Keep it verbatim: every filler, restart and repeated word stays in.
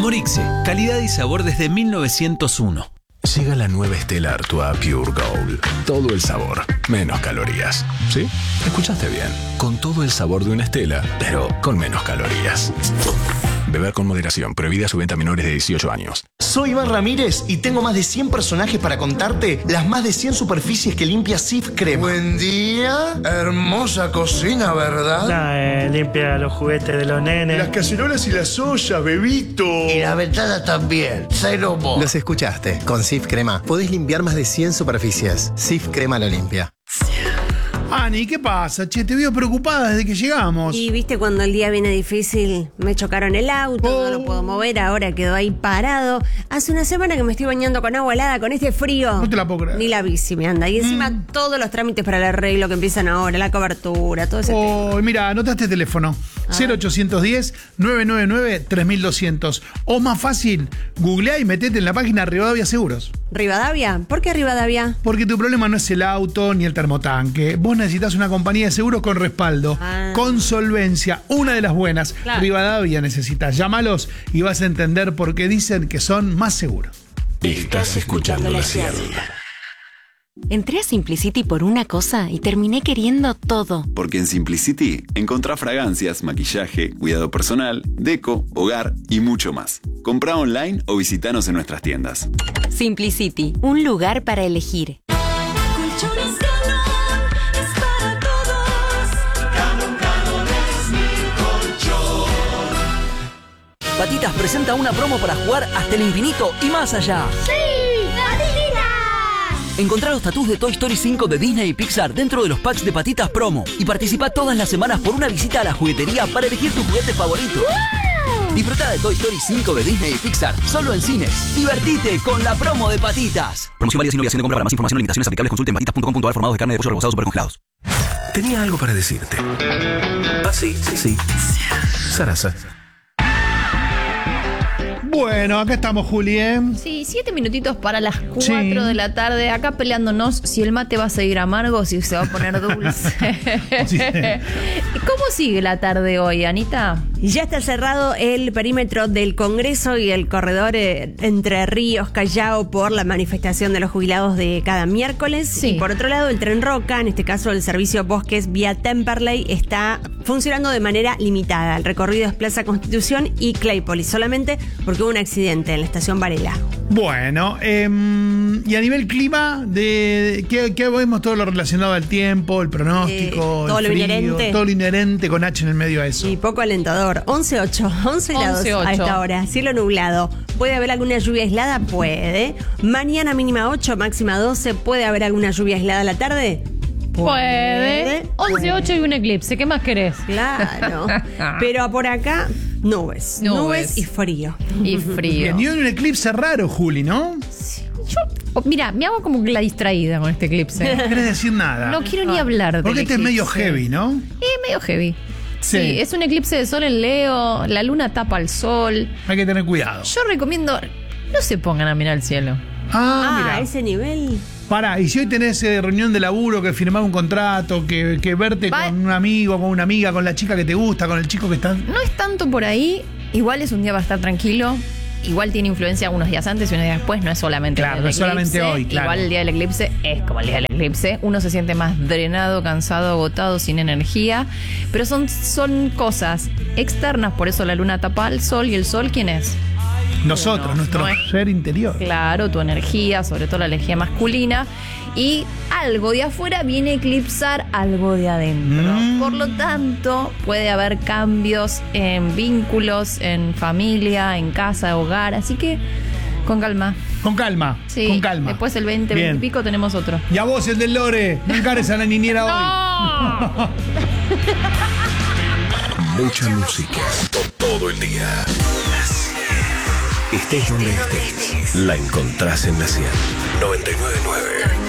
Morixe, calidad y sabor desde mil novecientos uno. Llega la nueva Stella Artois Pure Gold. Todo el sabor, menos calorías. ¿Sí? Escuchaste bien. Con todo el sabor de una Stella, pero con menos calorías. Beber con moderación. Prohibida su venta a menores de dieciocho años. Soy Iván Ramírez y tengo más de cien personajes para contarte las más de cien superficies que limpia Cif Crema. Buen día. Hermosa cocina, ¿verdad? Nah, eh, limpia los juguetes de los nenes. Las cacerolas y las ollas, bebito. Y la ventana también. Cero mo. Los escuchaste. Con Cif Crema podés limpiar más de cien superficies. Cif Crema lo limpia. Ani, ¿qué pasa? Che, te veo preocupada desde que llegamos. Y viste cuando el día viene difícil, me chocaron el auto, oh. no lo puedo mover, ahora quedó ahí parado. Hace una semana que me estoy bañando con agua helada, con este frío. No te la puedo creer. Ni la bici me anda. Y encima mm. todos los trámites para el arreglo que empiezan ahora, la cobertura, todo ese oh, tema. Mira, anota este teléfono. cero ochocientos diez, nueve nueve nueve, tres mil doscientos. O más fácil, googleá y metete en la página Rivadavia Seguros. ¿Rivadavia? ¿Por qué Rivadavia? Porque tu problema no es el auto ni el termotanque. Vos necesitas una compañía de seguros con respaldo, ah. con solvencia, una de las buenas. Claro. Rivadavia necesitas. Llámalos y vas a entender por qué dicen que son más seguros. Estás escuchando la Ciel. Entré a Simplicity por una cosa y terminé queriendo todo. Porque en Simplicity encontrá fragancias, maquillaje, cuidado personal, deco, hogar y mucho más. Comprá online o visitanos en nuestras tiendas. Simplicity, un lugar para elegir. Colchones Galón es para todos. Galón, Galón es mi colchón. Patitas presenta una promo para jugar hasta el infinito y más allá. ¡Sí! ¡Patitas! Encontrá los tatús de Toy Story cinco de Disney y Pixar dentro de los packs de Patitas Promo y participa todas las semanas por una visita a la juguetería para elegir tu juguete favorito. ¡Wow! Disfruta de Toy Story cinco de Disney y Pixar solo en cines. Divertite con la promo de Patitas. Promoción válida sin obligación de compra. Para más información o limitaciones aplicables consulte en patitas punto com punto a r. Formados de carne de pollo rebozados supercongelados. Tenía algo para decirte. Ah, sí, sí, sí. Sarasa. Bueno, acá estamos, Juli, ¿eh? Sí, siete minutitos para las cuatro Sí. de la tarde. Acá peleándonos si el mate va a seguir amargo o si se va a poner dulce. Sí. ¿Cómo sigue la tarde hoy, Anita? Ya está cerrado el perímetro del Congreso y el corredor eh, entre Ríos, Callao por la manifestación de los jubilados de cada miércoles. Sí. Y por otro lado, el Tren Roca, en este caso el servicio Bosques vía Temperley, está funcionando de manera limitada. El recorrido es Plaza Constitución y Claypole, solamente porque hubo un accidente en la estación Varela. Bueno, eh, y a nivel clima, de, ¿qué, qué vemos? Todo lo relacionado al tiempo, el pronóstico, Eh, todo el lo frío, inherente. todo lo inherente con H en el medio a eso. Y poco alentador. once ocho, once grados once ocho. a esta hora. Cielo nublado. ¿Puede haber alguna lluvia aislada? Puede. Mañana mínima ocho, máxima doce. ¿Puede haber alguna lluvia aislada a la tarde? Puede. once ocho y un eclipse. ¿Qué más querés? Claro. Pero por acá, nubes. Nubes. Nubes y frío. Y frío. Bien, y hoy un eclipse raro, Juli, ¿no? Yo, oh, mira, me hago como que la distraída con este eclipse. No querés decir nada. No quiero ni hablar de Porque este es medio heavy, ¿no? Es medio heavy. Sí. Sí, es un eclipse de sol en Leo, la luna tapa al sol. Hay que tener cuidado. Yo recomiendo, no se pongan a mirar el cielo. Ah, Ah, mira. a ese nivel. Pará, y si hoy tenés eh, reunión de laburo, que firmar un contrato, que, que verte Va- con un amigo, con una amiga, con la chica que te gusta, con el chico que está... No es tanto por ahí, igual es un día para estar tranquilo. Igual tiene influencia unos días antes y unos días después, no es solamente Claro, el no día es del solamente eclipse. hoy, claro. Igual el día del eclipse es como el día del eclipse. Uno se siente más drenado, cansado, agotado, sin energía. Pero son, son cosas externas, por eso la luna tapa al sol. ¿Y el sol quién es? Nosotros, Uno, nuestro no es- ser interior. Claro, tu energía, sobre todo la energía masculina. Y algo de afuera viene a eclipsar algo de adentro. Mm. Por lo tanto, puede haber cambios en vínculos, en familia, en casa, hogar. Así que, con calma. Con calma, Sí, con calma. después el veinte, Bien. veinte y pico tenemos otro. Y a vos, el del Lore, no encares a la niñera hoy. Mucha música. Todo el día. Estés donde estés, la encontrás en la Ciel. noventa y nueve punto nueve.